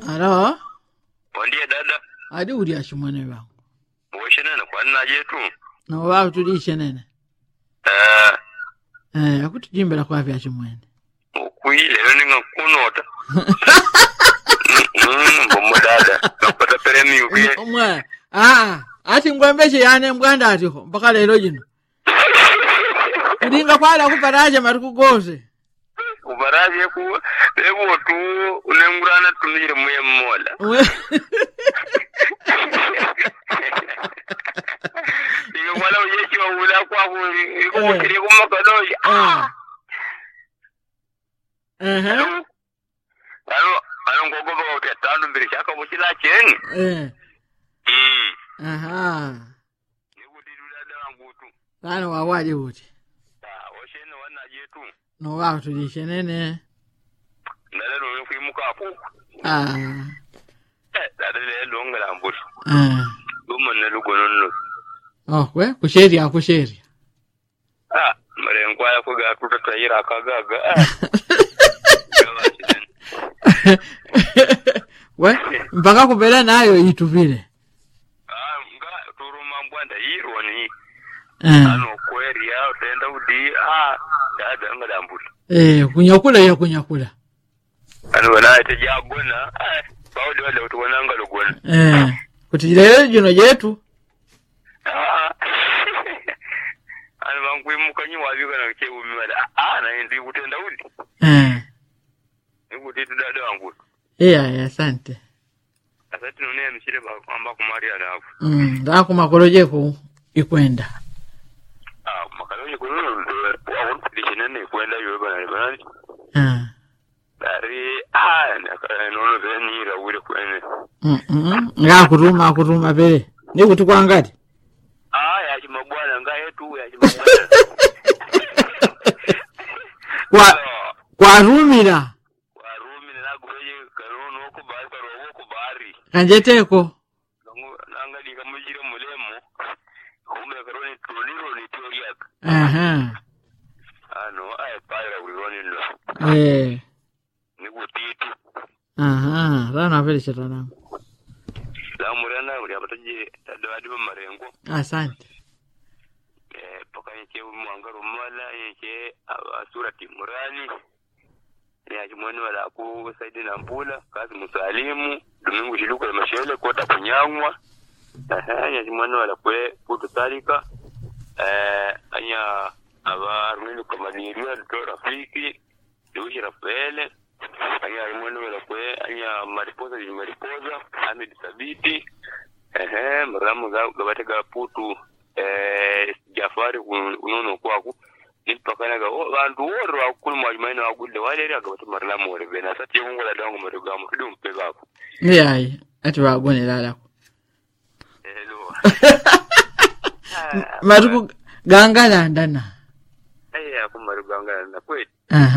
Halo? Bondia dada. Adi uri ashimwane wangu. Mwishenene kwa nina jetu. Na wawo tulishe nene. Akutujimbela kwa vya ashimwane. Ukuile, nga kunota. Mbomo dada. Nakupata peremi ukie. Mwe. Ati ngwembeshe yane mganda atiko. Mpaka lelo jino. Kudinga kwala kuparaje matukugoze. Kuparaje kuwa. Ebu tu unengurana tunire mwe mmola. Diga wala uyechi wa ula kwa kuri. Kukiri kumakaloji. Ano ngogoba kwa utetanu mbiri shaka mchila cheni. Nikuti dada wangu tu. Ano wawaji uti. Oshene wana jetu. No wawo tulishe nene. Nalelo nukuimuka hapo. Dada lelo ngala mbushu. Lumane lugonono. Kwe kusheria. Marengo ya kuga tutatayira kagaga. We mpaka kubela nayo itu vile. Nga turuma mbwanda ironi. Ano kweri ya tenda udi dada ngala mbushu. Kunyakula. Ano wana tejagona baudi wale utubona ngalo gona. Kutilele jino jetu. Ano banguimuka nyi wabiga na chebu mimala. Na ndi kutenda udi. Nikuti dada wangu. Asante. Asante nune mshire kwamba kumaria alafu. Ndako makoloje ku ikwenda. Makaloje kuno awundi nene ikwenda yoba na bani. Dari nono zeni rawire kwene. Kuruma bele. Nikuti kwa ngati. Ya chimabwana ngayetu ya chimabwana. Kwa rumira nagoye karono kubari kanjeteko nangali kamujire mulemo kumbe karoni tuliro ni toriaka ano para uroni ndo nikutitu rana vile chatana la murana uri abataje tadawadi marengo. Asante. Paka yake mwangaro mala yake surati murani ya jumani wala ku saidi na mpula kazi musalimu Domingo Jiluko ya mashele kota kunyangwa ya jumani wala kwe putu salika anya abarumini kumaniria lito rafiki Lushi Rafaele anya jumani wala kwe anya maripoza Hamid Sabiti maramu za gabatega putu Jafari unono kwaku nipakana ga bantu woro akulu majmaina agude walere agabata marlamu wore bena sati yungu la dango marigamu kidum pegako ati wagone lalako hello maruku gangala ndana akumarigangaa na kweli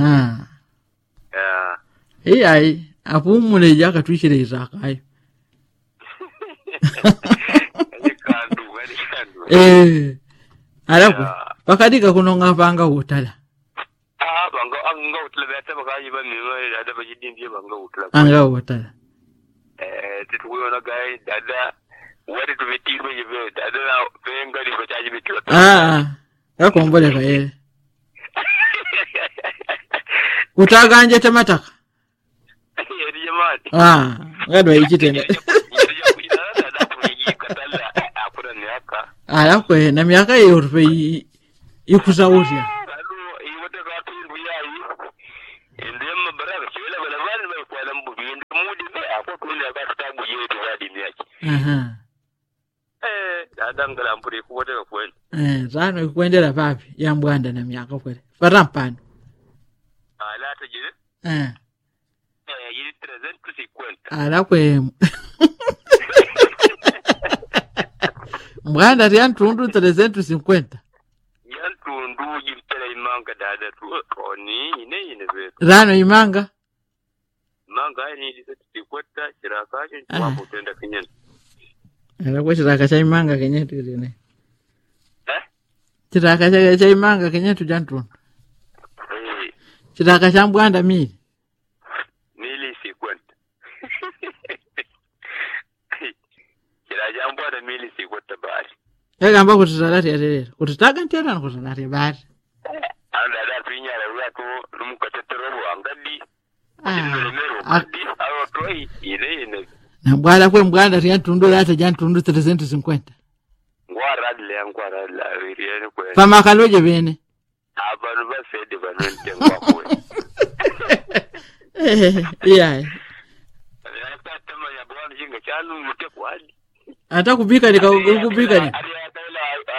apumule jaka tuishire izakayo alafu bakadika kunonga banga utala banga utala bata bakaji ba mima ada bajidindi banga utala anga utala titukuona gai dada wari tumitiro yibe dada penga li bachaji bityo yakombole kaye utaganje temataka yari jamani ngadwa ikitende kwe na miaka yorufe ikusauzia iwote gatundu yayi ndema baraka chwela balabani ba kwa lambu bindi mudi hapo kundi akatabu yetu hadi miaki adangala mpuri kuwote kweli zano kuendera papi ya mbwanda na miaka kweli farampano ala tajire yiri 350 kwe Mbwanda riantundu 350. Yantundu jimpela imanga dada tu oni ine vetu. Rano imanga? Manga ni disetikweta chirakaje kwa kutenda kinyeni. Kwa chirakacha imanga kenyetu rene. Chirakacha imanga kenyetu jantundu. Chirakacha mbwanda mili. Mili 50. bali si kwata bali Egamba kuti salati yaterera. Kuti takantera kuti salati bali. Anda da pinya la watu numukatetero angadi. Awo toi ile. Na bwala kwe mganda tiyantundu lata jantundu 350. Ngwara la wiriene kwe. Pama kaloje bene. Abantu bafede banonte ngwakwe. Yeah. Ata tama ya bwana jinga chanu mute kwadi. Ata kubika nikakubika ni.